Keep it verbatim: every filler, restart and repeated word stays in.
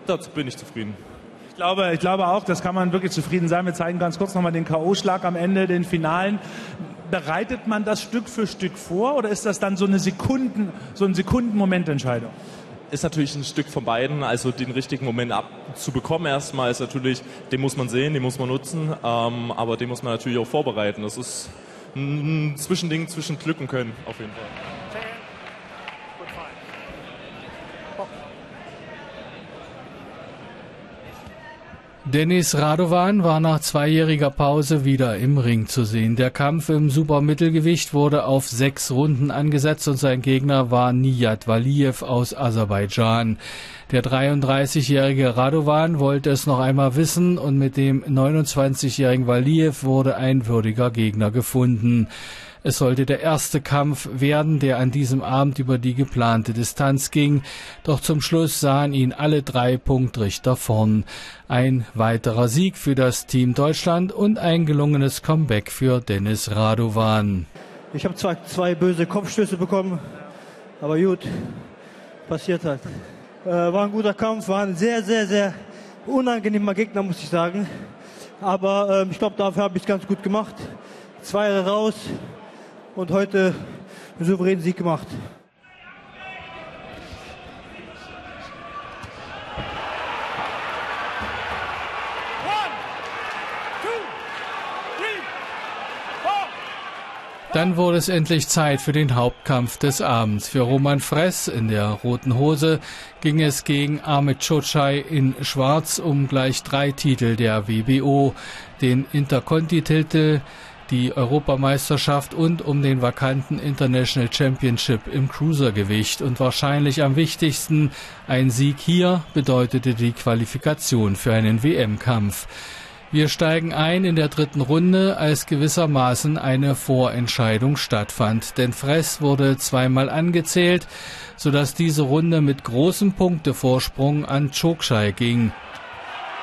dazu bin ich zufrieden. Ich glaube, ich glaube auch, das kann man wirklich zufrieden sein. Wir zeigen ganz kurz nochmal den K O-Schlag am Ende, den Finalen. Bereitet man das Stück für Stück vor oder ist das dann so eine Sekunden, so eine Sekunden-Momententscheidung? Ist natürlich ein Stück von beiden, also den richtigen Moment abzubekommen erstmal ist natürlich, den muss man sehen, den muss man nutzen, ähm, aber den muss man natürlich auch vorbereiten. Das ist ein Zwischending zwischen Glück und Können auf jeden Fall. Denis Radovan war nach zweijähriger Pause wieder im Ring zu sehen. Der Kampf im Supermittelgewicht wurde auf sechs Runden angesetzt und sein Gegner war Niyat Valiev aus Aserbaidschan. Der dreiunddreißigjährige Radovan wollte es noch einmal wissen und mit dem neunundzwanzigjährigen Valiev wurde ein würdiger Gegner gefunden. Es sollte der erste Kampf werden, der an diesem Abend über die geplante Distanz ging. Doch zum Schluss sahen ihn alle drei Punktrichter vorn. Ein weiterer Sieg für das Team Deutschland und ein gelungenes Comeback für Denis Radovan. Ich habe zwar zwei böse Kopfstöße bekommen, aber gut, passiert halt. Äh, war ein guter Kampf, war ein sehr, sehr, sehr unangenehmer Gegner, muss ich sagen. Aber äh, ich glaube, dafür habe ich es ganz gut gemacht. Zwei raus. Und heute einen souveränen Sieg gemacht. Dann wurde es endlich Zeit für den Hauptkampf des Abends. Für Roman Fres in der roten Hose ging es gegen Ahmet Çocay in Schwarz um gleich drei Titel der W B O, den Interconti-Titel, die Europameisterschaft und um den vakanten International Championship im Cruisergewicht. Und wahrscheinlich am wichtigsten, ein Sieg hier bedeutete die Qualifikation für einen W M-Kampf. Wir steigen ein in der dritten Runde, als gewissermaßen eine Vorentscheidung stattfand. Denn Fres wurde zweimal angezählt, sodass diese Runde mit großem Punktevorsprung an Çocay ging.